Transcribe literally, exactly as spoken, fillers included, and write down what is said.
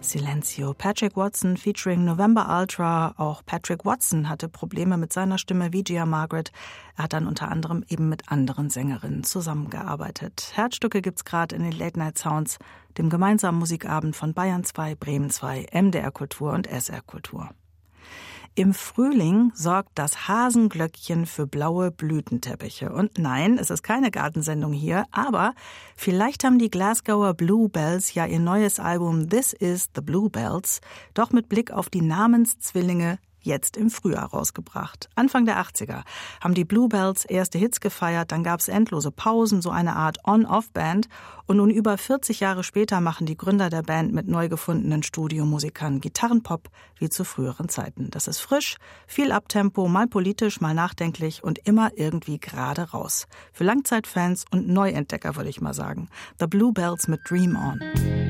Silencio. Patrick Watson featuring November Ultra. Auch Patrick Watson hatte Probleme mit seiner Stimme wie Gia Margaret. Er hat dann unter anderem eben mit anderen Sängerinnen zusammengearbeitet. Herzstücke gibt's gerade in den Late Night Sounds, dem gemeinsamen Musikabend von Bayern zwei, Bremen zwei, M D R Kultur und S R Kultur. Im Frühling sorgt das Hasenglöckchen für blaue Blütenteppiche. Und nein, es ist keine Gartensendung hier, aber vielleicht haben die Glasgower Bluebells ja ihr neues Album This Is the Bluebells doch mit Blick auf die Namenszwillinge jetzt im Frühjahr rausgebracht. Anfang der achtziger haben die Bluebells erste Hits gefeiert, dann gab es endlose Pausen, so eine Art On-Off-Band. Und nun über vierzig Jahre später machen die Gründer der Band mit neu gefundenen Studiomusikern Gitarrenpop wie zu früheren Zeiten. Das ist frisch, viel Abtempo, mal politisch, mal nachdenklich und immer irgendwie gerade raus. Für Langzeitfans und Neuentdecker würde ich mal sagen. The Bluebells mit Dream On.